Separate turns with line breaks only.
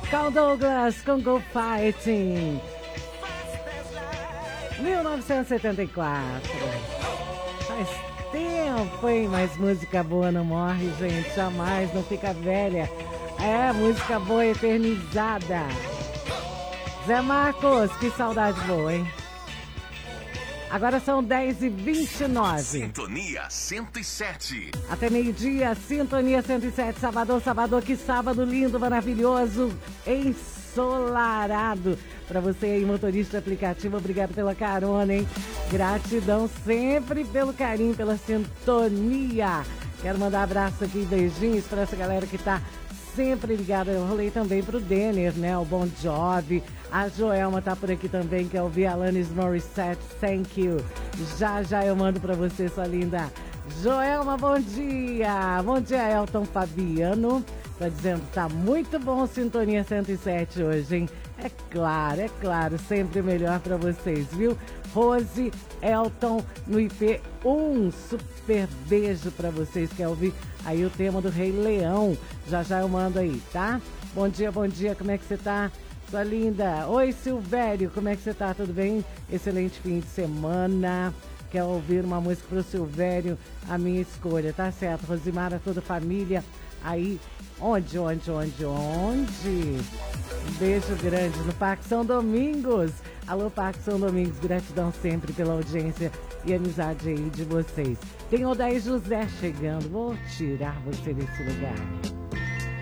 Carl Douglas com Go Fighting. 1974. Faz tempo, hein? Mas música boa não morre, gente. Jamais, não fica velha. É, música boa eternizada. Zé Marcos, que saudade boa, hein? Agora são 10h29.
Sintonia 107.
Até meio-dia, Sintonia 107. Sábado, que sábado lindo, maravilhoso, ensolarado. Pra você aí, motorista aplicativo, obrigado pela carona, hein? Gratidão sempre pelo carinho, pela sintonia. Quero mandar abraço aqui, beijinhos pra essa galera que tá sempre ligada. Eu rolei também pro Denner, né? O Bon Jovi. A Joelma tá por aqui também, que é o Alanis Morissette. Thank you. Já eu mando pra você, sua linda. Joelma, bom dia. Bom dia, Elton Fabiano. Tá dizendo que tá muito bom Sintonia 107 hoje, hein? É claro, sempre melhor pra vocês, viu? Rose, Elton, no IP1, super beijo pra vocês. Quer ouvir aí o tema do Rei Leão? Já eu mando aí, tá? Bom dia, como é que você tá? Sua linda. Oi, Silvério, como é que você tá? Tudo bem? Excelente fim de semana. Quer ouvir uma música pro Silvério? A minha escolha, tá certo? Rosimara, toda a família. Aí, onde? Um beijo grande no Parque São Domingos. Alô, Parque São Domingos, gratidão sempre pela audiência e amizade aí de vocês. Tem Odair José chegando, vou tirar você desse lugar.